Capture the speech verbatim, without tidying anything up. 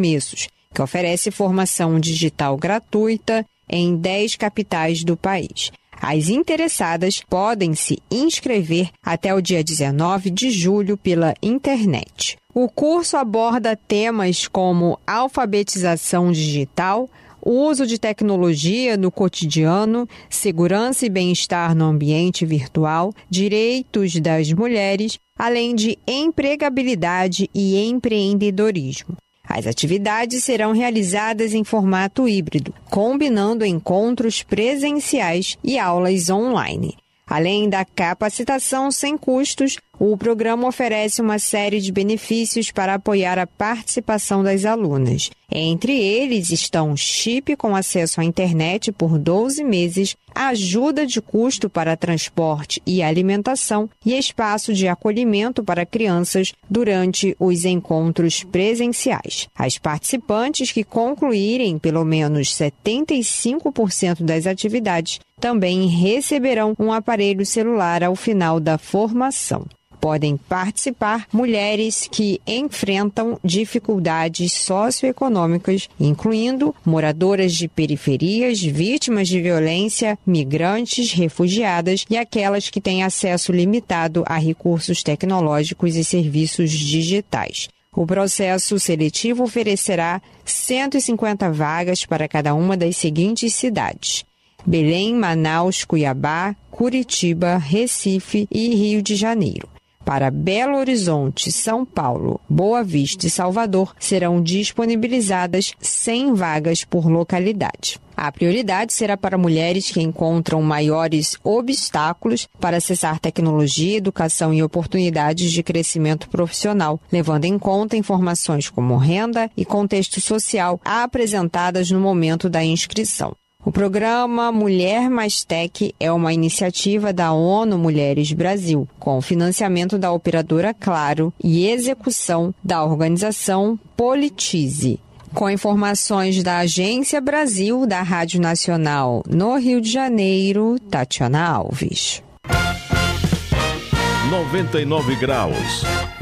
Recomeços, que oferece formação digital gratuita em dez capitais do país. As interessadas podem se inscrever até o dia dezenove de julho pela internet. O curso aborda temas como alfabetização digital, o uso de tecnologia no cotidiano, segurança e bem-estar no ambiente virtual, direitos das mulheres, além de empregabilidade e empreendedorismo. As atividades serão realizadas em formato híbrido, combinando encontros presenciais e aulas online. Além da capacitação sem custos, o programa oferece uma série de benefícios para apoiar a participação das alunas. Entre eles estão chip com acesso à internet por doze meses, ajuda de custo para transporte e alimentação e espaço de acolhimento para crianças durante os encontros presenciais. As participantes que concluírem pelo menos setenta e cinco por cento das atividades também receberão um aparelho celular ao final da formação. Podem participar mulheres que enfrentam dificuldades socioeconômicas, incluindo moradoras de periferias, vítimas de violência, migrantes, refugiadas e aquelas que têm acesso limitado a recursos tecnológicos e serviços digitais. O processo seletivo oferecerá cento e cinquenta vagas para cada uma das seguintes cidades: Belém, Manaus, Cuiabá, Curitiba, Recife e Rio de Janeiro. Para Belo Horizonte, São Paulo, Boa Vista e Salvador, serão disponibilizadas cem vagas por localidade. A prioridade será para mulheres que encontram maiores obstáculos para acessar tecnologia, educação e oportunidades de crescimento profissional, levando em conta informações como renda e contexto social apresentadas no momento da inscrição. O programa Mulher Mais Tech é uma iniciativa da ONU Mulheres Brasil, com financiamento da operadora Claro e execução da organização Politize. Com informações da Agência Brasil da Rádio Nacional no Rio de Janeiro, Tatiana Alves. noventa e nove graus.